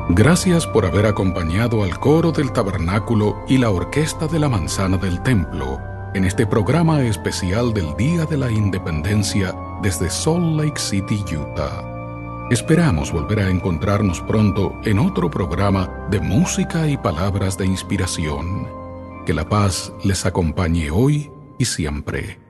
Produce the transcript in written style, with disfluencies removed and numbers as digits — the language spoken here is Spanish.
Gracias por haber acompañado al coro del tabernáculo y la orquesta de la manzana del templo en este programa especial del Día de la Independencia desde Salt Lake City, Utah. Esperamos volver a encontrarnos pronto en otro programa de música y palabras de inspiración. Que la paz les acompañe hoy y siempre.